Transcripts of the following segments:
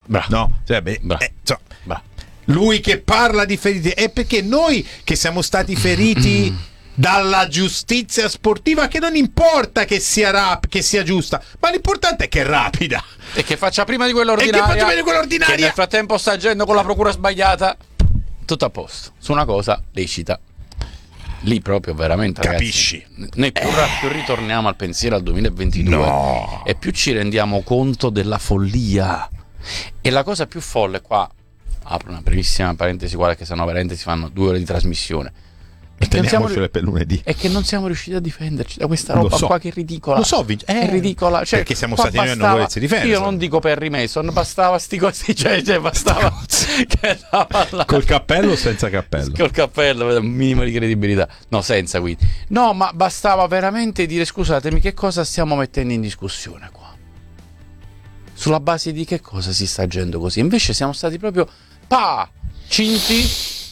No? Cioè, lui che parla di feriti, è perché noi che siamo stati feriti dalla giustizia sportiva, che non importa che sia che sia giusta, ma l'importante è che è rapida e che faccia prima di quella ordinaria, che nel frattempo sta agendo con la procura sbagliata. Tutto a posto su una cosa lecita. Lì proprio veramente, capisci, ragazzi, noi più ritorniamo al pensiero al 2022 e più ci rendiamo conto della follia. E la cosa più folle, qua apro una brevissima parentesi, guarda che sennò veramente si fanno 2 ore di trasmissione, è che non siamo riusciti a difenderci da questa roba qua, che è ridicola. Lo so, è ridicola, cioè, perché siamo stati noi a non volersi difendere. Io non dico per Mason, bastava sti cosi, cioè bastava che col cappello o senza cappello? Col cappello, un minimo di credibilità. No, senza, quindi. No, ma bastava veramente dire: scusatemi, che cosa stiamo mettendo in discussione qua? Sulla base di che cosa si sta agendo così? Invece siamo stati proprio cinti.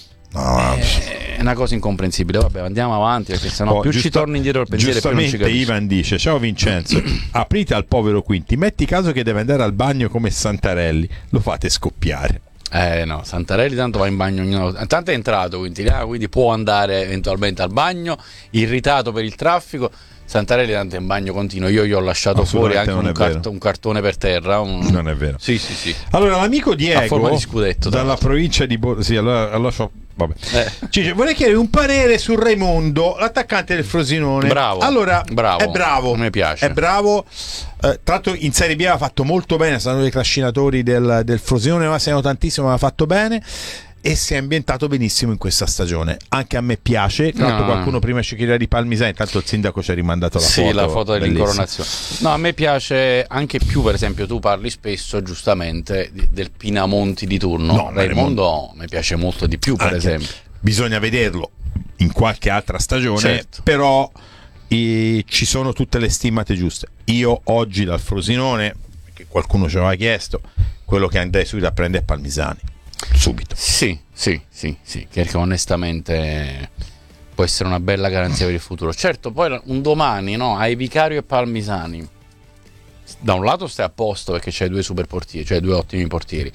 È una cosa incomprensibile. Vabbè, andiamo avanti, perché sennò più ci torna indietro il pensiero, più non ci capisce. Ivan dice: ciao Vincenzo, aprite al povero Quinti, metti caso che deve andare al bagno come Santarelli, lo fate scoppiare. No, Santarelli tanto va in bagno, tanto è entrato, quindi può andare eventualmente al bagno, irritato per il traffico. Santarelli tanto è in bagno continuo. Io gli ho lasciato fuori anche un cartone per terra. Non è vero. Sì. Allora, l'amico Diego, a forma di scudetto, dalla provincia di sì, allora vabbè. Dice: vorrei chiedere un parere su Raimondo, l'attaccante del Frosinone. Bravo. Allora, bravo. È bravo. Mi piace. È bravo. Tra l'altro in Serie B aveva fatto molto bene, sono dei trascinatori del Frosinone, ma segnano tantissimo, aveva fatto bene. E si è ambientato benissimo in questa stagione. Anche a me piace. Tra l'altro qualcuno prima ci chiedeva di Palmisani, intanto il sindaco ci ha rimandato la foto dell'incoronazione. No, a me piace anche più, per esempio, tu parli spesso giustamente del Pinamonti di turno. No, Raimondo mi piace molto di più, per esempio. Bisogna vederlo in qualche altra stagione, certo. Però ci sono tutte le stimmate giuste. Io oggi dal Frosinone, perché qualcuno ci aveva chiesto, quello che andrei subito a prendere è Palmisani. Subito. Sì, perché onestamente può essere una bella garanzia per il futuro. Certo, poi un domani, hai Vicario e Palmisani, da un lato stai a posto perché c'hai 2 super portieri, cioè 2 ottimi portieri,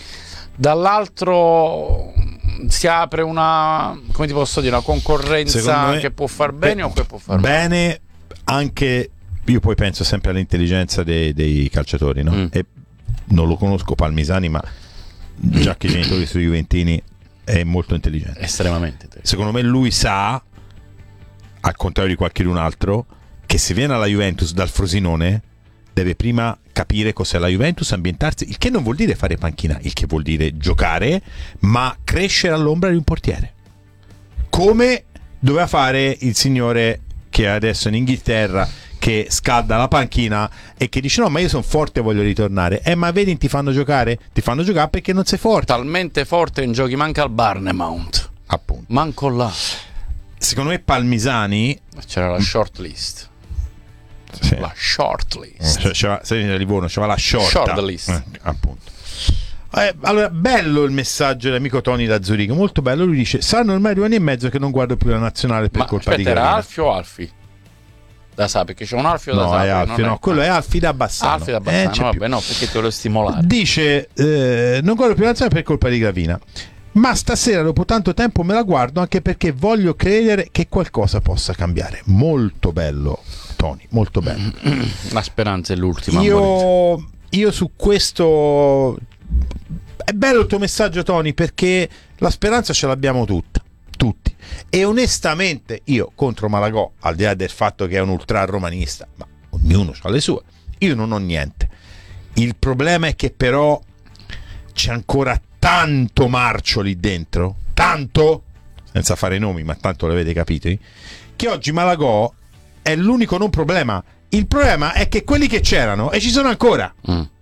dall'altro si apre una, come ti posso dire, una concorrenza che può far bene o che può far bene. Anche io poi penso sempre all'intelligenza dei calciatori, no? E non lo conosco Palmisani, ma già che i genitori sui juventini, è molto intelligente, estremamente intelligente. Secondo me lui sa, al contrario di qualcun altro, che se viene alla Juventus dal Frosinone deve prima capire cos'è la Juventus, ambientarsi, il che non vuol dire fare panchina, il che vuol dire giocare, ma crescere all'ombra di un portiere, come doveva fare il signore che è adesso in Inghilterra, che scalda la panchina e che dice: no, ma io sono forte e voglio ritornare. Ma vedi, ti fanno giocare perché non sei forte. Talmente forte in giochi manca al Bournemouth, appunto, manco là. Secondo me Palmisani, c'era la short list. Sì. La short list, c'era Livorno, c'era la short list, appunto. Allora, bello il messaggio dell'amico Tony da Zurigo, molto bello. Lui dice: saranno ormai 2 anni e mezzo che non guardo più la nazionale per colpa di Gravina. Era Alfio o Alfi? Da Sappi, perché c'è un Alfio da Sappi. È Alfio, no, quello è Alfi da Bassano. Alfio da Bassano, vabbè, no, perché te lo stimolare. Dice: non guardo più la nazionale per colpa di Gravina, ma stasera dopo tanto tempo me la guardo anche perché voglio credere che qualcosa possa cambiare. Molto bello, Tony, molto bello. La speranza è l'ultima. Io su questo, è bello il tuo messaggio, Tony, perché la speranza ce l'abbiamo tutti. E onestamente io contro Malagò, al di là del fatto che è un ultra romanista, ma ognuno ha le sue, io non ho niente. Il problema è che però c'è ancora tanto marcio lì dentro, tanto, senza fare nomi, ma tanto l'avete capito, che oggi Malagò è l'unico non problema. Il problema è che quelli che c'erano e ci sono ancora.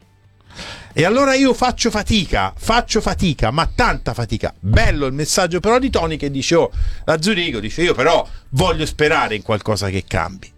E allora io faccio fatica, ma tanta fatica. Bello il messaggio però di Tony che dice: la Zurigo dice, io però voglio sperare in qualcosa che cambi.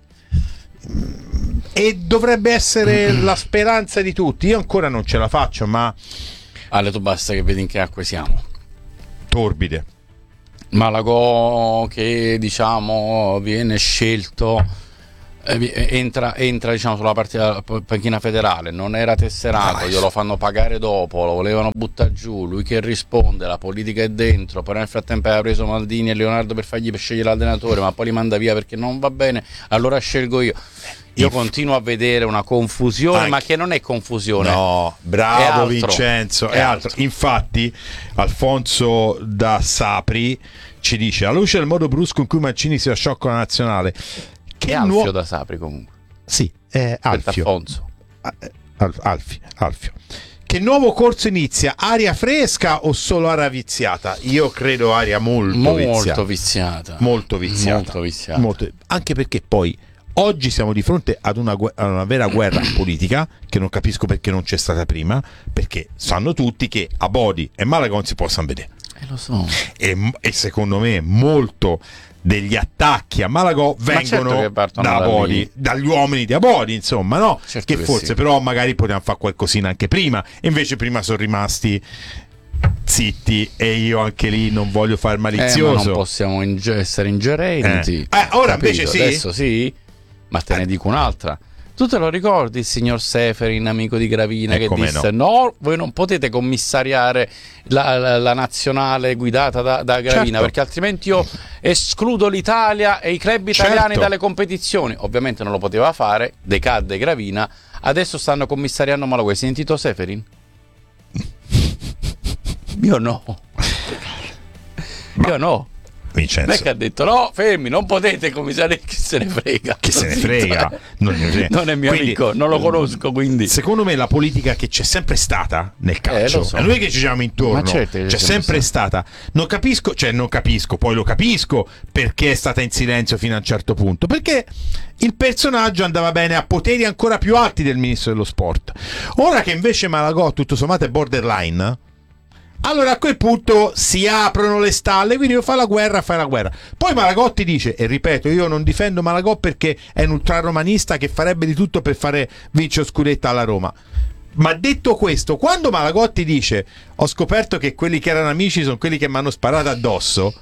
E dovrebbe essere la speranza di tutti. Io ancora non ce la faccio, ma Ale, tu basta che vedi in che acque siamo. Torbide. Malagò che viene scelto entra diciamo sulla panchina federale, non era tesserato, glielo fanno pagare dopo, lo volevano buttare giù, lui che risponde, la politica è dentro, però nel frattempo aveva preso Maldini e Leonardo per scegliere l'allenatore, ma poi li manda via perché non va bene, allora scelgo io continuo a vedere una confusione, ma che non è confusione. No, bravo Vincenzo, è altro. Infatti Alfonso da Sapri ci dice: alla luce del modo brusco in cui Mancini si lasciò con la nazionale, che Alfio da Sapri comunque. Sì, è Alfio. Alfonso. Alfio. Che nuovo corso inizia? Aria fresca o solo aria viziata? Io credo aria molto viziata. Molto viziata. Anche perché poi oggi siamo di fronte ad una vera guerra politica che non capisco perché non c'è stata prima, perché sanno tutti che Abodi e Malagò non si possono vedere. Lo so. E secondo me molto degli attacchi a Malagò vengono da Abodi, dagli uomini di Abodi, insomma, no? Certo che forse sì. Però magari potevano fare qualcosina anche prima, e invece prima sono rimasti zitti, e io anche lì non voglio far malizioso. Ma non possiamo essere ingerenti. Ora invece sì. Adesso sì, ma te ne dico un'altra. Tu te lo ricordi il signor Seferin, amico di Gravina, che disse no, voi non potete commissariare la nazionale guidata da Gravina, perché altrimenti io escludo l'Italia e i club italiani dalle competizioni. Ovviamente non lo poteva fare, decadde Gravina, adesso stanno commissariando Malagò. Hai sentito Seferin? Io no. Vincenzo. Perché ha detto no, fermi, non potete commissariare, chi se ne frega. Chi se ne frega? Non è mio amico, non lo conosco, quindi. Secondo me la politica che c'è sempre stata nel calcio, è noi che ci siamo intorno, c'è sempre stata. Non capisco, poi lo capisco perché è stata in silenzio fino a un certo punto, perché il personaggio andava bene a poteri ancora più alti del ministro dello sport. Ora che invece Malagò tutto sommato è borderline, allora a quel punto si aprono le stalle, quindi fai la guerra. Poi Malagotti dice, e ripeto, io non difendo Malagò perché è un ultraromanista che farebbe di tutto per fare vincere scudetta alla Roma. Ma detto questo, quando Malagotti dice ho scoperto che quelli che erano amici sono quelli che mi hanno sparato addosso,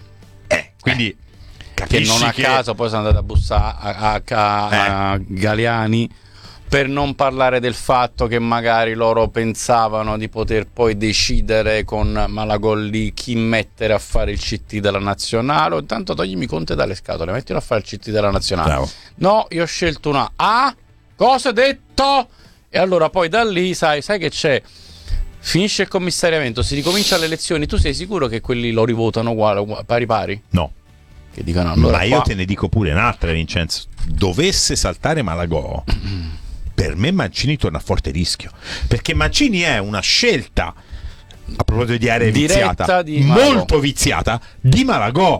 quindi che non a caso poi sono andato a bussare a Galiani, per non parlare del fatto che magari loro pensavano di poter poi decidere con Malagò lì chi mettere a fare il CT della nazionale. Intanto toglimi Conte dalle scatole, mettilo a fare il CT della nazionale. Bravo. No, io ho scelto una cosa detto. E allora poi da lì sai che c'è, finisce il commissariamento, si ricomincia le elezioni. Tu sei sicuro che quelli lo rivotano uguale, pari? No. Che dicono allora, ma io te ne dico pure un'altra, Vincenzo. Dovesse saltare Malagò, per me Mancini torna a forte rischio, perché Mancini è una scelta, a proposito di area viziata, molto viziata, di Malagò.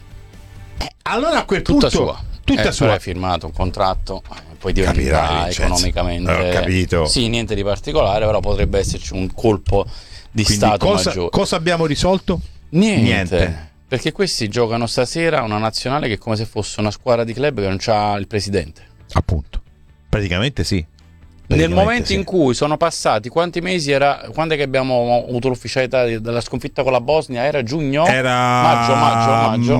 Allora a quel tutta punto tutta sua. Hai firmato un contratto, poi diventerà economicamente, ho capito. Sì, niente di particolare, però potrebbe esserci un colpo di stato maggiore. Cosa abbiamo risolto? Niente. Perché questi giocano stasera una nazionale che è come se fosse una squadra di club che non c'ha il presidente. Appunto. Praticamente sì. Nel momento in cui sono passati quanti mesi quando è che abbiamo avuto l'ufficialità della sconfitta con la Bosnia? Era giugno? Maggio.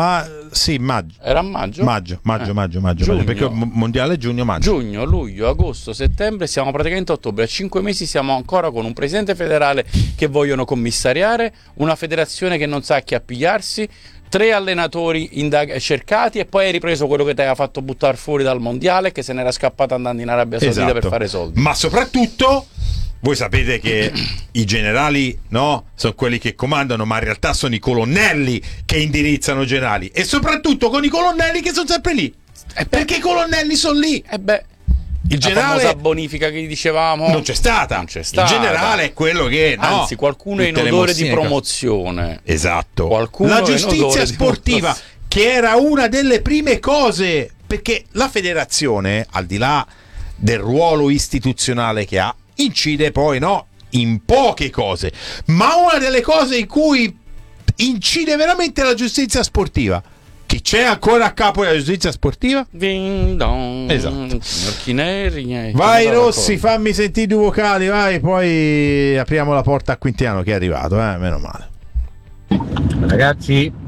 Maggio. Era maggio? Maggio, perché mondiale giugno-maggio. Giugno, luglio, agosto, settembre, siamo praticamente a ottobre. A 5 mesi siamo ancora con un presidente federale che vogliono commissariare, una federazione che non sa chi appigliarsi, 3 allenatori cercati, e poi hai ripreso quello che ti aveva fatto buttare fuori dal mondiale, che se n'era scappato andando in Arabia Saudita per fare soldi. Ma soprattutto voi sapete che i generali sono quelli che comandano, ma in realtà sono i colonnelli che indirizzano i generali, e soprattutto con i colonnelli che sono sempre lì, perché i colonnelli sono lì. Il generale, la famosa bonifica che dicevamo non c'è stata. Il generale è quello che anzi qualcuno è in odore di promozione. Esatto. La giustizia sportiva, che era una delle prime cose, perché la federazione, al di là del ruolo istituzionale che ha, incide poi in poche cose, ma una delle cose in cui incide veramente la giustizia sportiva. Chi c'è ancora a capo della giustizia sportiva? Ding dong. Esatto. Signor Chineri, vai Rossi, fammi sentire 2 vocali, vai, poi apriamo la porta a Quintiano che è arrivato, meno male. Ragazzi,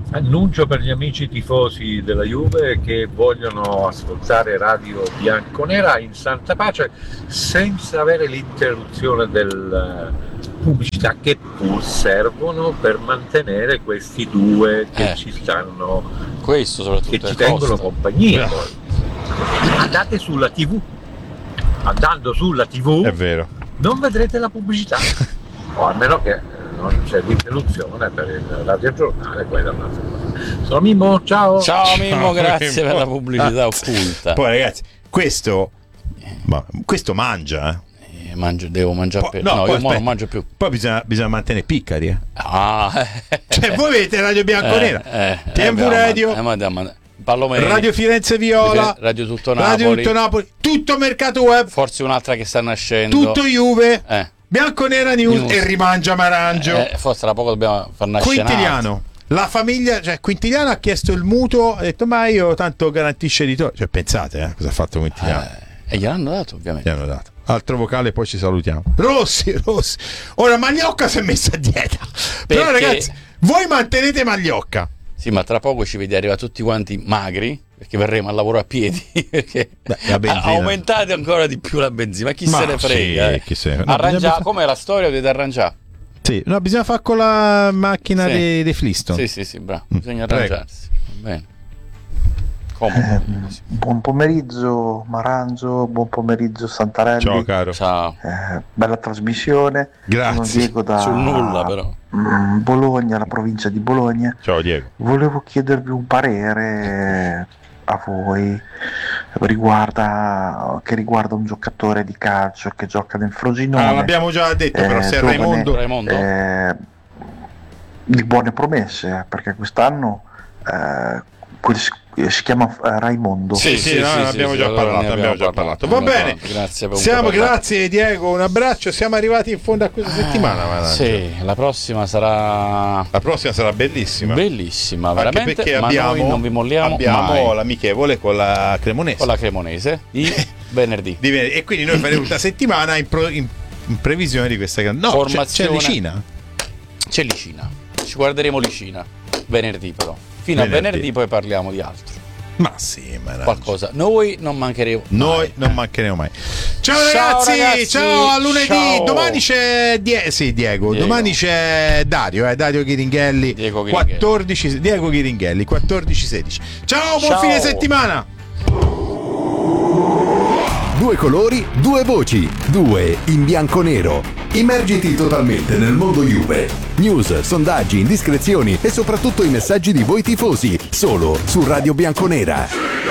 Annuncio per gli amici tifosi della Juve che vogliono ascoltare Radio Bianconera in santa pace senza avere l'interruzione della pubblicità, che pur servono per mantenere questi due che ci stanno, questo soprattutto che ci tengono compagnia. Andate sulla TV, andando sulla TV È vero. non vedrete la pubblicità, o almeno che non c'è l'interruzione per il radiogiornale. Sono Mimmo, ciao. Ciao Mimmo, grazie Mimmo. per la pubblicità occulta. Poi ragazzi, questo mangia. Devo mangiare più. No, Io aspetta. non mangio più. Poi bisogna mantenere piccari. Ah, Cioè, voi vedete Radio Bianconera, TV Radio, Palomeni, Radio Firenze Viola, Radio Tutto Napoli, tutto Mercato Web, forse un'altra che sta nascendo, tutto Juve, Bianconera News News. e Rimangia Marangio. Forse tra poco dobbiamo far nascere Quintiliano, la famiglia, cioè Quintiliano ha chiesto il mutuo, ha detto ma io tanto garantisce editore, cioè pensate cosa ha fatto Quintiliano. E gliel'hanno dato, ovviamente. Gli hanno dato. Altro vocale, poi ci salutiamo. Rossi. Ora Magliocca si è messa a dieta. Però ragazzi, voi mantenete Magliocca. Sì, ma tra poco ci vedi arrivare tutti quanti magri, perché verremo al lavoro a piedi, perché aumentate ancora di più la benzina. Ma chi se ne frega? Sì, chi se ne... Arrangiare, com'è la storia? Dovete arrangiare. Sì, no, bisogna fare con la macchina dei Flintstone. Sì, bravo. Bisogna arrangiarsi. Va bene. Buon pomeriggio Marangio, buon pomeriggio Santarelli. Ciao caro. Ciao. Bella trasmissione. Grazie. Sono Diego da Sul nulla però. Bologna, la provincia di Bologna. Ciao Diego. Volevo chiedervi un parere a voi che riguarda un giocatore di calcio che gioca nel Frosinone. L'abbiamo già detto, però se è Raimondo. Di buone promesse, perché quest'anno si chiama Raimondo. Abbiamo già parlato. Va bene. Grazie Diego, un abbraccio. Siamo arrivati in fondo a questa settimana. Sì, la prossima sarà bellissima. Bellissima, anche veramente. perché ma noi non vi molliamo mai. l'amichevole con la Cremonese di venerdì. E quindi noi faremo una settimana in previsione di questa formazione. C'è Licina. Ci guarderemo Licina venerdì, però fino a venerdì poi parliamo di altro. Ma sì, qualcosa. Noi non mancheremo mai. Ciao ragazzi, ciao a lunedì. Ciao. Domani c'è Diego. Domani c'è Dario Ghiringhelli. Diego Ghiringhelli 14-16. Ciao, buon fine settimana. Due colori, due voci, due in bianco-nero. Immergiti totalmente nel mondo Juve. News, sondaggi, indiscrezioni e soprattutto i messaggi di voi tifosi. Solo su Radio Bianconera.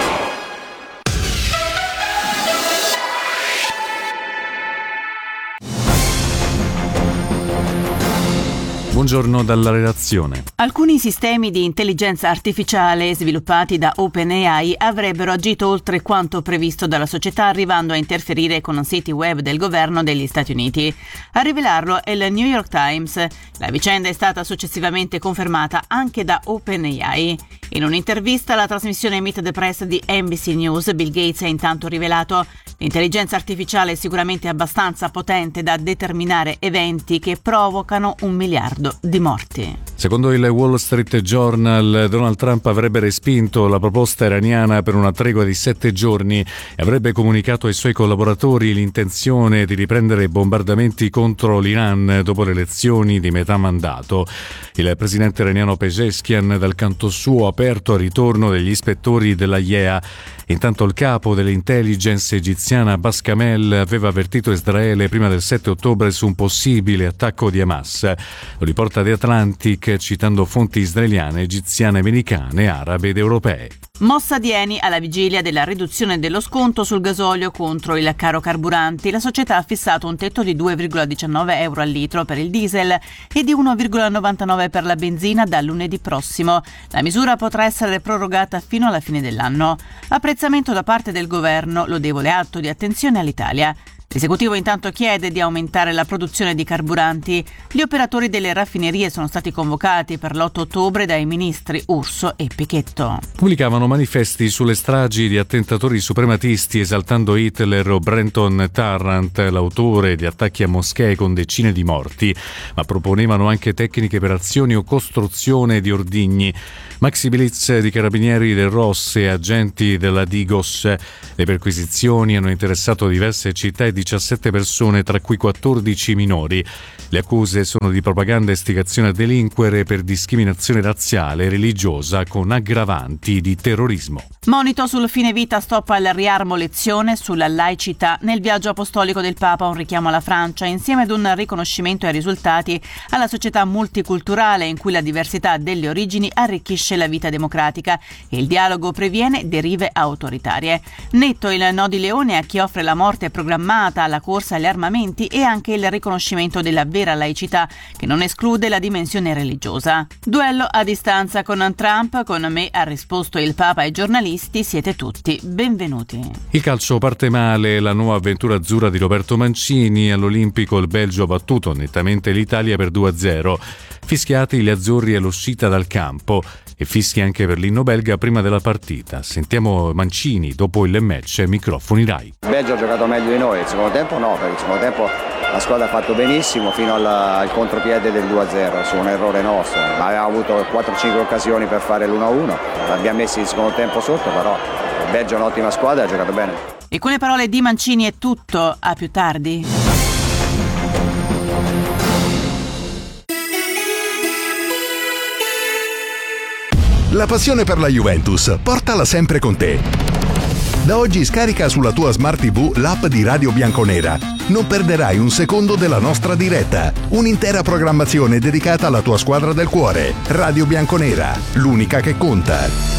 Buongiorno dalla redazione. Alcuni sistemi di intelligenza artificiale sviluppati da OpenAI avrebbero agito oltre quanto previsto dalla società, arrivando a interferire con siti web del governo degli Stati Uniti. A rivelarlo è il New York Times. La vicenda è stata successivamente confermata anche da OpenAI. In un'intervista alla trasmissione Meet the Press di NBC News, Bill Gates ha intanto rivelato: l'intelligenza artificiale è sicuramente abbastanza potente da determinare eventi che provocano 1 miliardo di morti. Secondo il Wall Street Journal, Donald Trump avrebbe respinto la proposta iraniana per una tregua di 7 giorni e avrebbe comunicato ai suoi collaboratori l'intenzione di riprendere i bombardamenti contro l'Iran dopo le elezioni di metà mandato. Il presidente iraniano Pezeshkian, dal canto suo, ha aperto al ritorno degli ispettori della IEA. Intanto il capo dell'intelligence egiziana Abbas Kamel aveva avvertito Israele prima del 7 ottobre su un possibile attacco di Hamas. Lo riporta The Atlantic citando fonti israeliane, egiziane, americane, arabe ed europee. Mossa di Eni alla vigilia della riduzione dello sconto sul gasolio contro il caro carburanti. La società ha fissato un tetto di 2,19 euro al litro per il diesel e di 1,99 per la benzina dal lunedì prossimo. La misura potrà essere prorogata fino alla fine dell'anno. Apprezzamento da parte del governo, lodevole atto di attenzione all'Italia. L'esecutivo intanto chiede di aumentare la produzione di carburanti. Gli operatori delle raffinerie sono stati convocati per l'8 ottobre dai ministri Urso e Pichetto. Pubblicavano manifesti sulle stragi di attentatori suprematisti esaltando Hitler o Brenton Tarrant, l'autore di attacchi a moschee con decine di morti, ma proponevano anche tecniche per azioni o costruzione di ordigni. Maxi blitz di carabinieri del ROS e agenti della Digos. Le perquisizioni hanno interessato diverse città e 17 persone, tra cui 14 minori. Le accuse sono di propaganda e istigazione a delinquere per discriminazione razziale e religiosa con aggravanti di terrorismo. Monito sul fine vita, stop al riarmo, lezione sulla laicità. Nel viaggio apostolico del Papa un richiamo alla Francia, insieme ad un riconoscimento ai risultati alla società multiculturale in cui la diversità delle origini arricchisce la vita democratica e il dialogo previene derive autoritarie. Netto il no di Leone a chi offre la morte programmata alla corsa agli armamenti e anche il riconoscimento della vera laicità che non esclude la dimensione religiosa. Duello a distanza con Trump, con me ha risposto il Papa ai giornalisti, siete tutti benvenuti. Il calcio parte male, la nuova avventura azzurra di Roberto Mancini, all'Olimpico il Belgio ha battuto nettamente l'Italia per 2-0. Fischiati gli azzurri all'uscita dal campo e fischi anche per l'inno belga prima della partita. Sentiamo Mancini dopo il match, microfoni Rai. Il Belgio ha giocato meglio di noi, il secondo tempo no, perché il secondo tempo la squadra ha fatto benissimo fino al contropiede del 2-0 su un errore nostro. Avevamo avuto 4-5 occasioni per fare l'1-1, l'abbiamo messi il secondo tempo sotto, però il Belgio è un'ottima squadra e ha giocato bene. E con le parole di Mancini è tutto, a più tardi. La passione per la Juventus, portala sempre con te. Da oggi scarica sulla tua Smart TV l'app di Radio Bianconera. Non perderai un secondo della nostra diretta. Un'intera programmazione dedicata alla tua squadra del cuore. Radio Bianconera, l'unica che conta.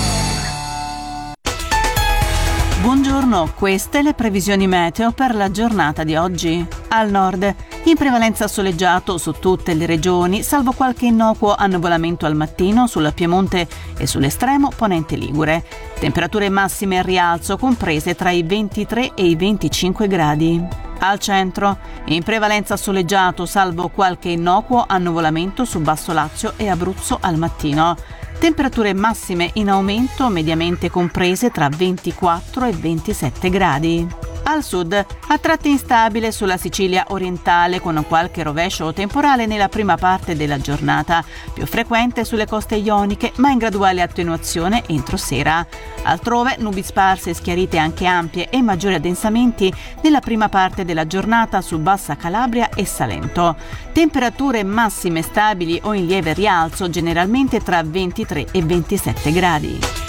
Buongiorno, queste le previsioni meteo per la giornata di oggi. Al nord, in prevalenza soleggiato su tutte le regioni, salvo qualche innocuo annuvolamento al mattino sul Piemonte e sull'estremo ponente ligure. Temperature massime a rialzo comprese tra i 23 e i 25 gradi. Al centro, in prevalenza soleggiato, salvo qualche innocuo annuvolamento su Basso Lazio e Abruzzo al mattino. Temperature massime in aumento mediamente comprese tra 24 e 27 gradi. Al sud, a tratti instabile sulla Sicilia orientale con qualche rovescio temporale nella prima parte della giornata, più frequente sulle coste ioniche ma in graduale attenuazione entro sera. Altrove nubi sparse e schiarite anche ampie e maggiori addensamenti nella prima parte della giornata su Bassa Calabria e Salento. Temperature massime stabili o in lieve rialzo generalmente tra 23 e 27 gradi.